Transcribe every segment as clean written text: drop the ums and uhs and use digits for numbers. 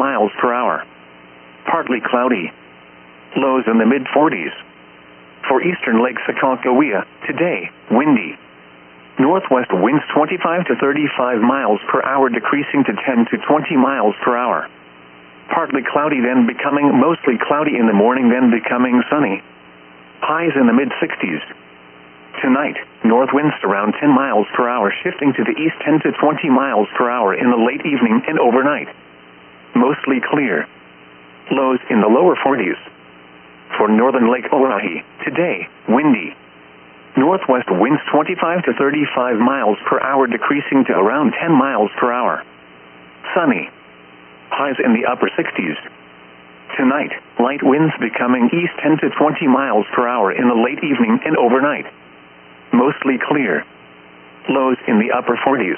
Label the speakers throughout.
Speaker 1: miles per hour. Partly cloudy. Lows in the mid-40s. For eastern Lake Sakakawea, today, windy. Northwest winds 25 to 35 miles per hour decreasing to 10 to 20 miles per hour. Partly cloudy then becoming mostly cloudy in the morning then becoming sunny. Highs in the mid-60s. Tonight, north winds around 10 miles per hour shifting to the east 10 to 20 miles per hour in the late evening and overnight. Mostly clear. Lows in the lower 40s. For northern Lake Oahe, today, windy. Northwest winds 25 to 35 miles per hour decreasing to around 10 miles per hour. Sunny. Highs in the upper 60s. Tonight, light winds becoming east 10 to 20 miles per hour in the late evening and overnight. Mostly clear. Lows in the upper 40s.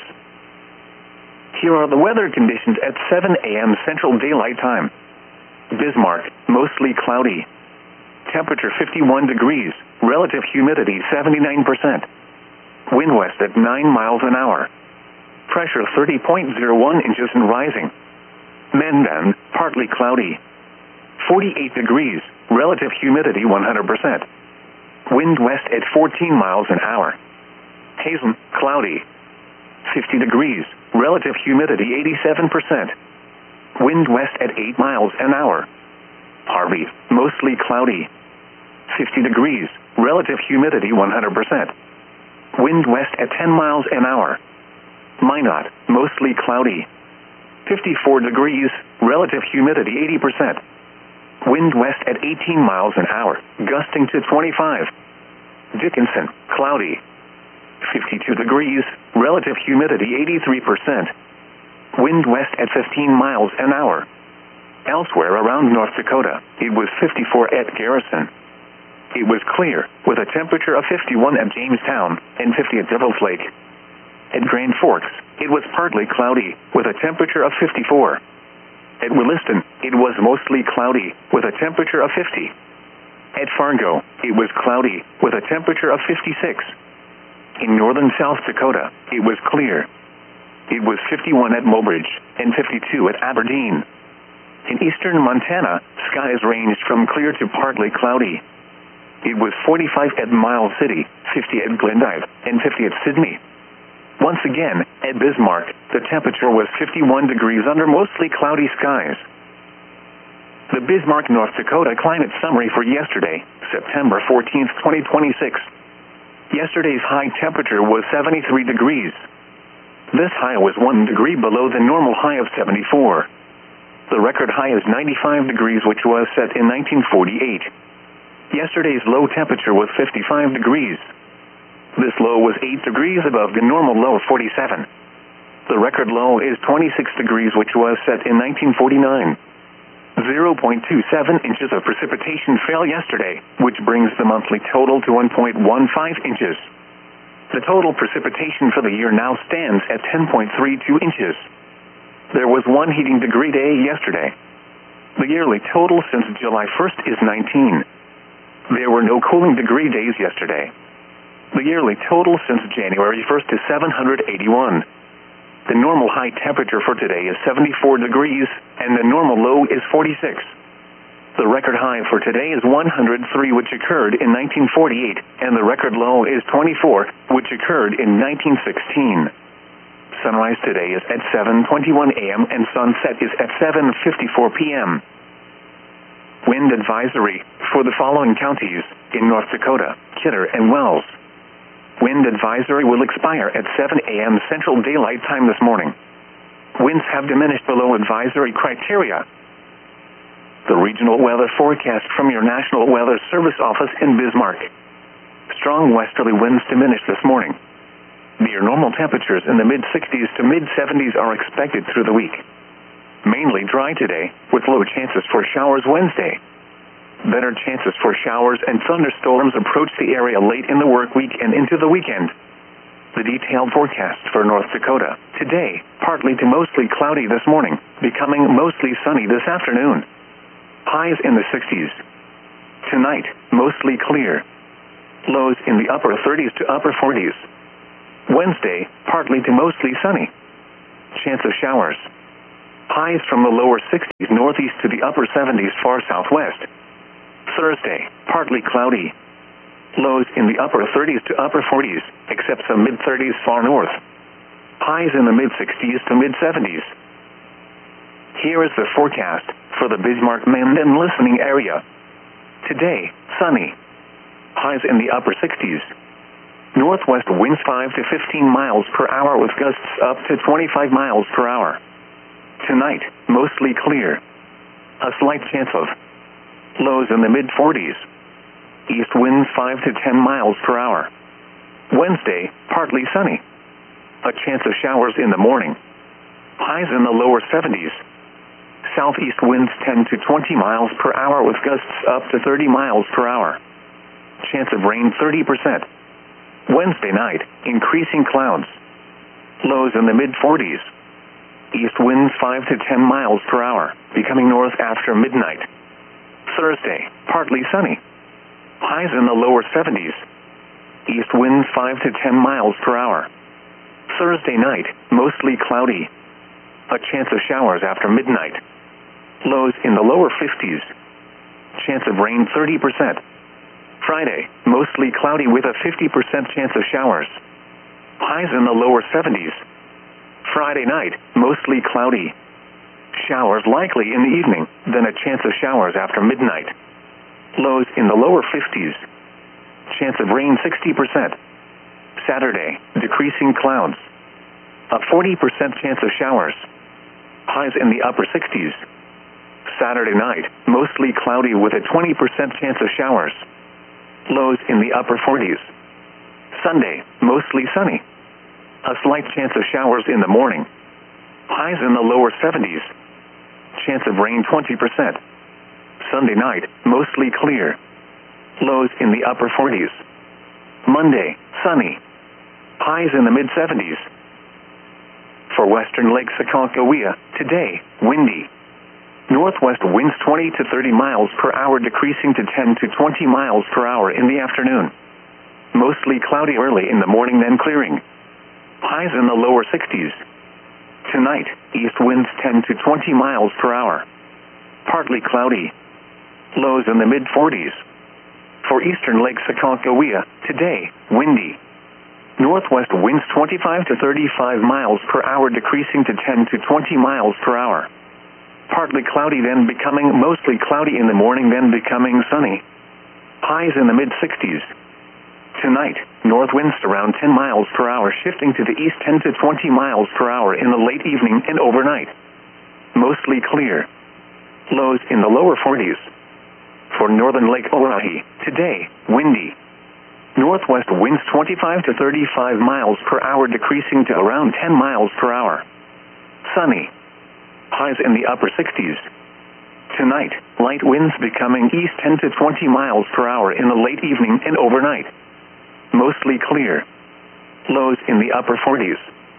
Speaker 1: Here are the weather conditions at 7 a.m. Central Daylight Time. Bismarck, mostly cloudy. Temperature 51 degrees, relative humidity 79%. Wind west at 9 miles an hour. Pressure 30.01 inches and rising. Mandan, partly cloudy. 48 degrees, relative humidity 100%. Wind west at 14 miles an hour. Hazen, cloudy. 50 degrees, relative humidity 87%. Wind west at 8 miles an hour. Harvey, mostly cloudy. 50 degrees, relative humidity 100%. Wind west at 10 miles an hour. Minot, mostly cloudy. 54 degrees, relative humidity 80%. Wind west at 18 miles an hour, gusting to 25. Dickinson, cloudy. 52 degrees, relative humidity 83%. Wind west at 15 miles an hour. Elsewhere around North Dakota, it was 54 at Garrison. It was clear, with a temperature of 51 at Jamestown and 50 at Devil's Lake. At Grand Forks, it was partly cloudy, with a temperature of 54. At Williston, it was mostly cloudy, with a temperature of 50. At Fargo, it was cloudy, with a temperature of 56. In northern South Dakota, it was clear. It was 51 at Mobridge and 52 at Aberdeen. In eastern Montana, skies ranged from clear to partly cloudy. It was 45 at Miles City, 50 at Glendive, and 50 at Sydney. Once again, at Bismarck, the temperature was 51 degrees under mostly cloudy skies. The Bismarck, North Dakota climate summary for yesterday, September 14, 2026. Yesterday's high temperature was 73 degrees. This high was 1 degree below the normal high of 74. The record high is 95 degrees, which was set in 1948. Yesterday's low temperature was 55 degrees. This low was 8 degrees above the normal low of 47. The record low is 26 degrees, which was set in 1949. 0.27 inches of precipitation fell yesterday, which brings the monthly total to 1.15 inches. The total precipitation for the year now stands at 10.32 inches. There was one heating degree day yesterday. The yearly total since July 1st is 19. There were no cooling degree days yesterday. The yearly total since January 1st is 781. The normal high temperature for today is 74 degrees, and the normal low is 46. The record high for today is 103, which occurred in 1948, and the record low is 24, which occurred in 1916. Sunrise today is at 7:21 a.m. and sunset is at 7:54 p.m. Wind advisory for the following counties in North Dakota: Kidder and Wells. Wind advisory will expire at 7 a.m. Central Daylight Time this morning. Winds have diminished below advisory criteria. The regional weather forecast from your National Weather Service office in Bismarck. Strong westerly winds diminished this morning. Near normal temperatures in the mid-60s to mid-70s are expected through the week. Mainly dry today, with low chances for showers Wednesday. Better chances for showers and thunderstorms approach the area late in the work week and into the weekend. The detailed forecast for North Dakota. Today, partly to mostly cloudy this morning, becoming mostly sunny this afternoon. Highs in the 60s. Tonight, mostly clear. Lows in the upper 30s to upper 40s. Wednesday, partly to mostly sunny. Chance of showers. Highs from the lower 60s northeast to the upper 70s far southwest. Thursday, partly cloudy. Lows in the upper 30s to upper 40s, except some mid-30s far north. Highs in the mid-60s to mid-70s. Here is the forecast for the Bismarck-Menden listening area. Today, sunny. Highs in the upper 60s. Northwest winds 5 to 15 miles per hour with gusts up to 25 miles per hour. Tonight, mostly clear. A slight chance of lows in the mid-40s. East winds 5 to 10 miles per hour. Wednesday, partly sunny. A chance of showers in the morning. Highs in the lower 70s. Southeast winds 10 to 20 miles per hour with gusts up to 30 miles per hour. Chance of rain 30%. Wednesday night, increasing clouds. Lows in the mid-40s. East winds 5 to 10 miles per hour, becoming north after midnight. Thursday, partly sunny. Highs in the lower 70s. East winds 5 to 10 miles per hour. Thursday night, mostly cloudy. A chance of showers after midnight. Lows in the lower 50s. Chance of rain 30%. Friday, mostly cloudy with a 50% chance of showers. Highs in the lower 70s. Friday night, mostly cloudy. Showers likely in the evening, then a chance of showers after midnight. Lows in the lower 50s. Chance of rain 60%. Saturday, decreasing clouds. A 40% chance of showers. Highs in the upper 60s. Saturday night, mostly cloudy with a 20% chance of showers. Lows in the upper 40s. Sunday, mostly sunny. A slight chance of showers in the morning. Highs in the lower 70s. Chance of rain 20%. Sunday night, mostly clear. Lows in the upper 40s. Monday, sunny. Highs in the mid-70s. For western Lake Sakoncohua, today, windy. Northwest winds 20 to 30 miles per hour decreasing to 10 to 20 miles per hour in the afternoon. Mostly cloudy early in the morning, then clearing. Highs in the lower 60s. Tonight, east winds 10 to 20 miles per hour. Partly cloudy. Lows in the mid-40s. For eastern Lake Sakoncohua, today, windy. Northwest winds 25 to 35 miles per hour decreasing to 10 to 20 miles per hour. Partly cloudy, then becoming mostly cloudy in the morning, then becoming sunny. Highs in the mid-60s. Tonight, north winds around 10 miles per hour shifting to the east 10 to 20 miles per hour in the late evening and overnight. Mostly clear. Lows in the lower 40s. For northern Lake Oahe, today, windy. Northwest winds 25 to 35 miles per hour decreasing to around 10 miles per hour. Sunny. Highs in the upper 60s. Tonight, light winds becoming east 10 to 20 miles per hour in the late evening and overnight. Mostly clear. Lows in the upper 40s.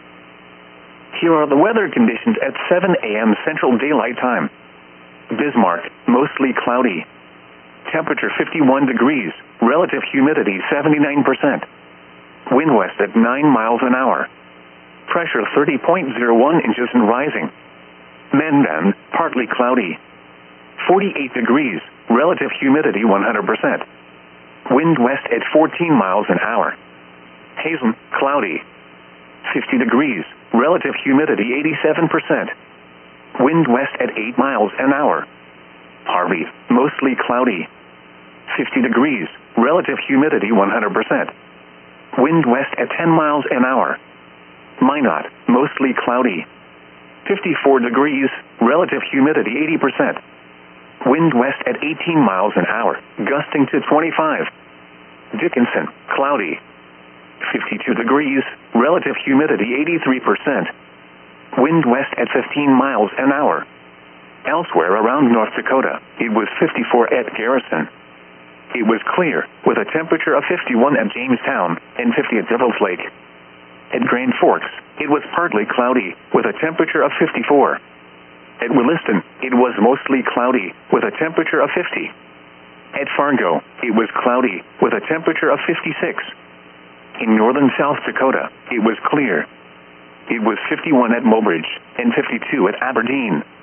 Speaker 1: Here are the weather conditions at 7 a.m. Central Daylight Time. Bismarck, mostly cloudy. Temperature 51 degrees, relative humidity 79%. Wind west at 9 miles an hour. Pressure 30.01 inches and rising. Menden, partly cloudy. 48 degrees, relative humidity 100%. Wind west at 14 miles an hour. Hazen, cloudy. 50 degrees, relative humidity 87%. Wind west at 8 miles an hour. Harvey, mostly cloudy. 50 degrees, relative humidity 100%. Wind west at 10 miles an hour. Minot, mostly cloudy. 54 degrees, relative humidity 80%. Wind west at 18 miles an hour, gusting to 25. Dickinson, cloudy. 52 degrees, relative humidity 83%. Wind west at 15 miles an hour. Elsewhere around North Dakota, it was 54 at Garrison. It was clear, with a temperature of 51 at Jamestown and 50 at Devil's Lake. At Grand Forks, it was partly cloudy, with a temperature of 54. At Williston, it was mostly cloudy, with a temperature of 50. At Fargo, it was cloudy, with a temperature of 56. In northern South Dakota, it was clear. It was 51 at Mobridge and 52 at Aberdeen.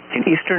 Speaker 1: In eastern